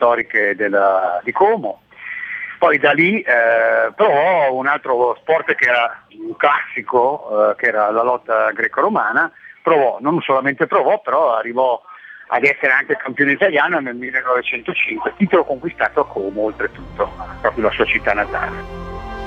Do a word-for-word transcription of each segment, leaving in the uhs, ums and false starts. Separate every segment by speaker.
Speaker 1: storiche della, di Como. Poi da lì eh, provò un altro sport che era un classico, eh, che era la lotta greco-romana. Provò, non solamente provò, però arrivò ad essere anche campione italiano nel millenovecentocinque, titolo conquistato a Como oltretutto, proprio la sua città natale.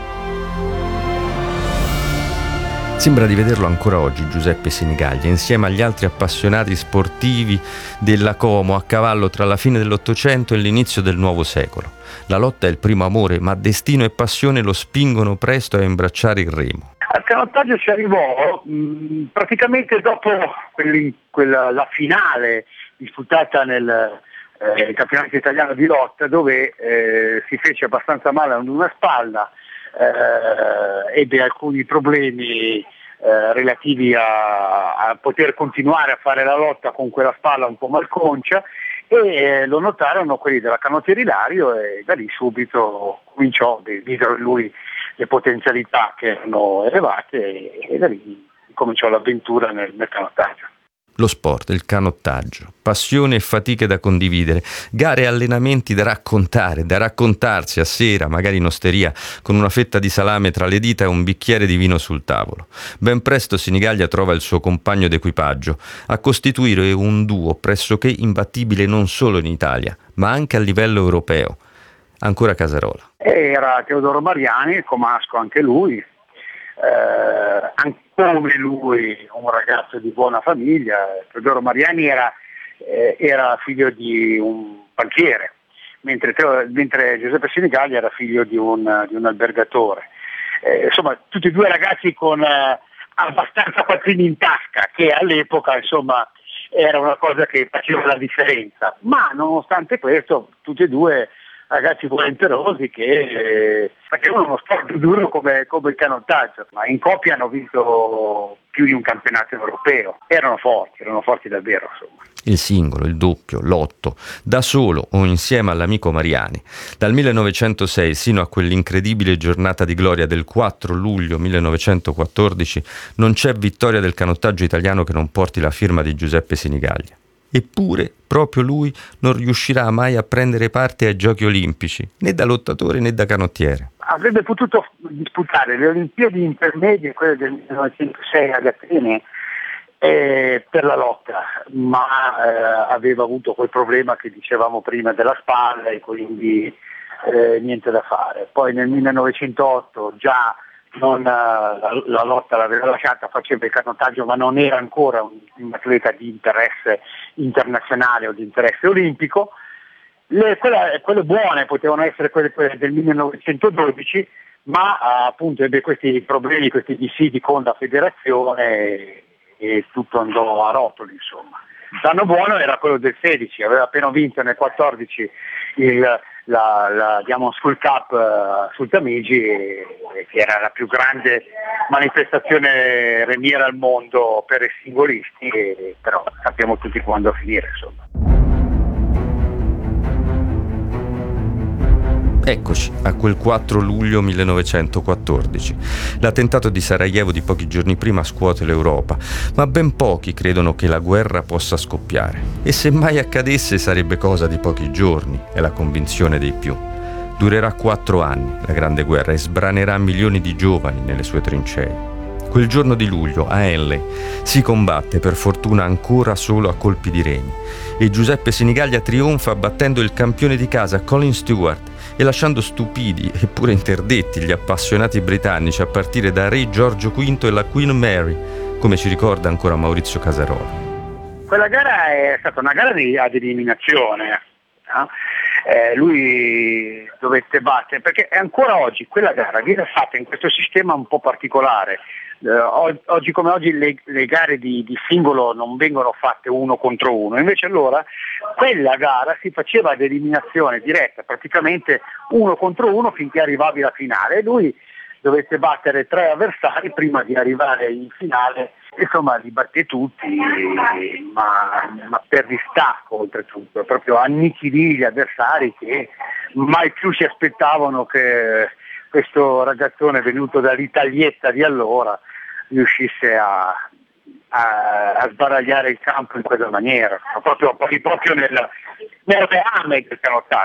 Speaker 2: Sembra di vederlo ancora oggi Giuseppe Sinigaglia, insieme agli altri appassionati sportivi della Como, a cavallo tra la fine dell'Ottocento e l'inizio del nuovo secolo. La lotta è il primo amore, ma destino e passione lo spingono presto a imbracciare il remo.
Speaker 1: Al canottaggio ci arrivò mh, praticamente dopo quelli, quella, la finale disputata nel eh, campionato italiano di lotta, dove eh, si fece abbastanza male ad una spalla, eh, ebbe alcuni problemi eh, relativi a, a poter continuare a fare la lotta con quella spalla un po' malconcia, e eh, lo notarono quelli della Canottieri Ilario, e da lì subito cominciò, videro in lui le potenzialità che erano elevate, e, e da lì cominciò l'avventura nel, nel canottaggio.
Speaker 2: Lo sport, il canottaggio, passione e fatiche da condividere, gare e allenamenti da raccontare, da raccontarsi a sera, magari in osteria, con una fetta di salame tra le dita e un bicchiere di vino sul tavolo. Ben presto Sinigaglia trova il suo compagno d'equipaggio, a costituire un duo pressoché imbattibile non solo in Italia, ma anche a livello europeo. Ancora Casarola.
Speaker 1: Era Teodoro Mariani, comasco anche lui, eh, anche come lui un ragazzo di buona famiglia. Teodoro Mariani era, eh, era figlio di un banchiere, mentre, mentre Giuseppe Sinigaglia era figlio di un, di un albergatore. Eh, insomma, tutti e due ragazzi con eh, abbastanza quattrini in tasca, che all'epoca insomma era una cosa che faceva la differenza, ma nonostante questo tutti e due ragazzi volenterosi che eh, facevano uno sport duro come, come il canottaggio, ma in coppia hanno vinto più di un campionato europeo. Erano forti, erano forti davvero, insomma.
Speaker 2: Il singolo, il doppio, l'otto, da solo o insieme all'amico Mariani. Dal millenovecentosei sino a quell'incredibile giornata di gloria del quattro luglio millenovecentoquattordici non c'è vittoria del canottaggio italiano che non porti la firma di Giuseppe Sinigaglia. Eppure proprio lui non riuscirà mai a prendere parte ai Giochi Olimpici, né da lottatore né da canottiere.
Speaker 1: Avrebbe potuto disputare le Olimpiadi intermedie, quelle del millenovecentosei ad Atene, eh, per la lotta, ma eh, aveva avuto quel problema che dicevamo prima della spalla, e quindi eh, niente da fare. Poi nel millenovecentotto già non, la, la lotta l'aveva lasciata, faceva il canottaggio, ma non era ancora un, un atleta di interesse internazionale o di interesse olimpico. Le, quelle, quelle buone potevano essere quelle, quelle del millenovecentododici, ma appunto ebbe questi problemi, questi dissidi con la federazione, e, e tutto andò a rotoli, insomma. L'anno buono era quello del sedici, aveva appena vinto nel quattordici il, la, la Diamond School Cup uh, sul Tamigi, e, e che era la più grande manifestazione remiera al mondo per i singolisti, e, però sappiamo tutti quando finire, insomma.
Speaker 2: Eccoci a quel quattro luglio millenovecentoquattordici. L'attentato di Sarajevo di pochi giorni prima scuote l'Europa, ma ben pochi credono che la guerra possa scoppiare. E se mai accadesse sarebbe cosa di pochi giorni, è la convinzione dei più. Durerà quattro anni la grande guerra e sbranerà milioni di giovani nelle sue trincee. Quel giorno di luglio a Henley si combatte per fortuna ancora solo a colpi di reni, e Giuseppe Sinigaglia trionfa battendo il campione di casa Colin Stewart e lasciando stupidi eppure interdetti gli appassionati britannici, a partire da Re Giorgio quinto e la Queen Mary, come ci ricorda ancora Maurizio Casarola.
Speaker 1: Quella gara è stata una gara di, ad eliminazione, no? Eh, lui dovette battere, perché ancora oggi quella gara viene fatta in questo sistema un po' particolare. Eh, oggi come oggi le, le gare di, di singolo non vengono fatte uno contro uno, invece allora quella gara si faceva ad eliminazione diretta, praticamente uno contro uno finché arrivavi alla finale, e lui dovette battere tre avversari prima di arrivare in finale. Insomma, li batté tutti, ma, ma per distacco oltretutto, proprio annichilì gli avversari che mai più si aspettavano che questo ragazzone venuto dall'Italietta di allora riuscisse a, a, a sbaragliare il campo in quella maniera, proprio, proprio nel, nel reame del canottaggio.